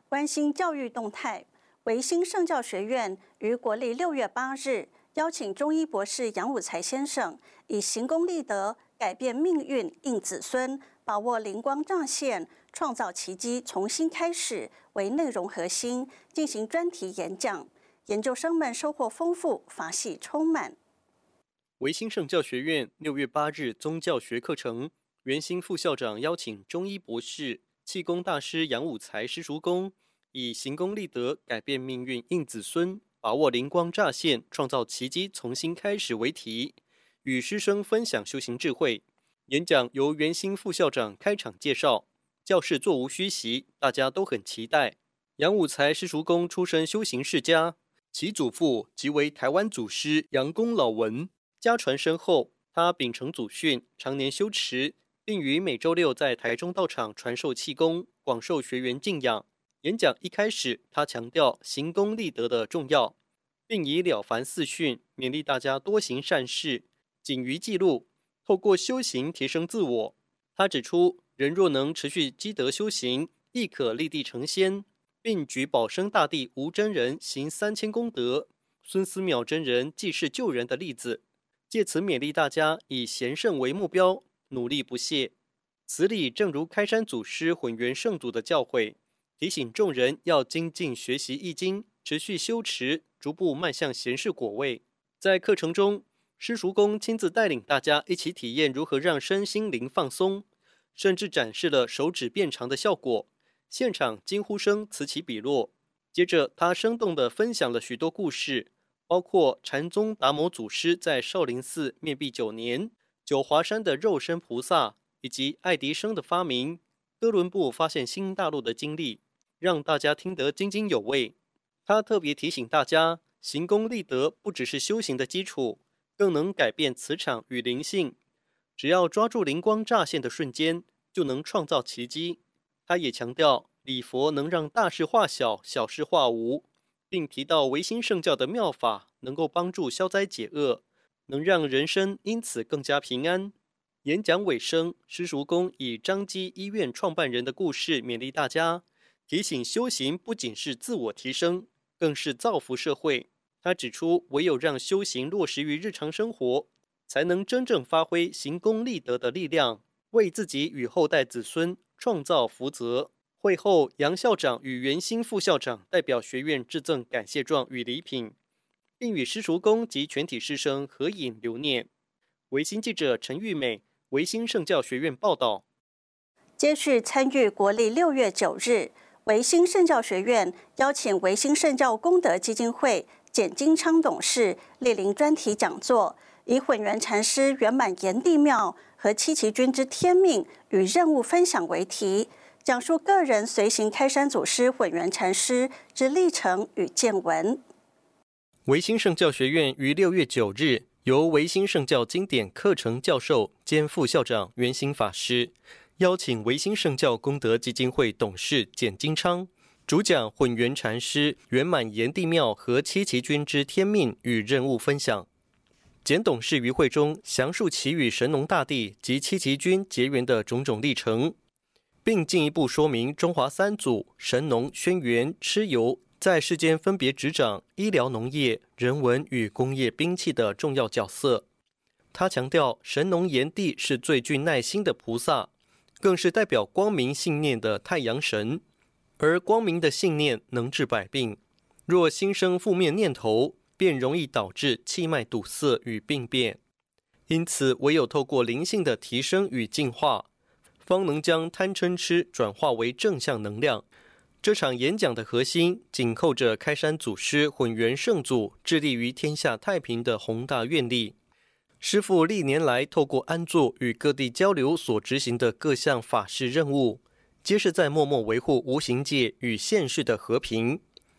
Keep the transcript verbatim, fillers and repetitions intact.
关心教育动态，维新圣教学院于国历六月八日邀请中医博士杨武才先生，以行功立德、改变命运、应子孙、把握灵光乍现、创造奇迹、重新开始为内容核心，进行专题演讲。研究生们收获丰富，法喜充满。 维新圣教学院六月八日宗教学课程，原新副校长邀请中医博士、气功大师杨武才师叔公，以行功立德、改变命运、应子孙、把握灵光乍现、创造奇迹、重新开始为题，与师生分享修行智慧。演讲由原新副校长开场介绍，教室座无虚席，大家都很期待。杨武才师叔公出身修行世家，其祖父即为台湾祖师杨公老文，家传深厚。他秉承祖训，常年修持，并于每周六在台中道场传授气功，广受学员敬仰。演讲一开始，他强调行功立德的重要，并以了凡四训勉励大家多行善事，谨于记录，透过修行提升自我。他指出，人若能持续积德修行，亦可立地成仙，并举保生大帝吴真人行三千功德，孙思邈真人济世救人的例子，借此勉励大家以贤圣为目标，努力不懈。此理正如开山祖师混元圣祖的教诲，提醒众人要精进学习易经，持续修持，逐步迈向贤士果位。在课程中，师叔公亲自带领大家一起体验如何让身心灵放松，甚至展示了手指变长的效果，现场惊呼声此起彼落。接着他生动地分享了许多故事，包括禅宗达摩祖师在少林寺面壁九年、九华山的肉身菩萨，以及爱迪生的发明、哥伦布发现新大陆的经历，让大家听得津津有味。他特别提醒大家，行功立德不只是修行的基础，更能改变磁场与灵性。只要抓住灵光乍现的瞬间，就能创造奇迹。他也强调，礼佛能让大事化小，小事化无，并提到维新圣教的妙法能够帮助消灾解厄，能让人生因此更加平安。演讲尾声，师叔公以彰基医院创办人的故事勉励大家，提醒修行不仅是自我提升，更是造福社会。他指出，唯有让修行落实于日常生活，才能真正发挥行功立德的力量，为自己与后代子孙创造福泽。会后，杨校长与原新副校长代表学院致赠感谢状与礼品，并与师叔公及全体师生合影留念。维新记者陈玉美，维新圣教学院报道。 接续参与国历六月九日，维新圣教学院邀请维新圣教功德基金会简金昌董事莅临专题讲座，以混元禅师圆满炎帝庙和七旗军之天命与任务分享为题，讲述个人随行开山祖师混元禅师之历程与见闻。 维新圣教学院于六月九日由维新圣教经典课程教授兼副校长圆行法师，邀请维新圣教功德基金会董事简金昌主讲混元禅师圆满炎帝庙和七旗军之天命与任务分享。简董事于会中详述其与神农大帝及七旗军结缘的种种历程，并进一步说明中华三祖神农、轩辕、蚩尤在世间分别执掌医疗、农业、人文与工业兵器的重要角色。他强调，神农炎帝是最具耐心的菩萨，更是代表光明信念的太阳神。而光明的信念能治百病，若心生负面念头，便容易导致气脉堵塞与病变。因此，唯有透过灵性的提升与净化，方能将贪嗔痴转化为正向能量。这场演讲的核心紧扣着开山祖师混元圣祖致力于天下太平的宏大愿力。师父历年来透过安坐与各地交流所执行的各项法事任务，皆是在默默维护无形界与现世的和平，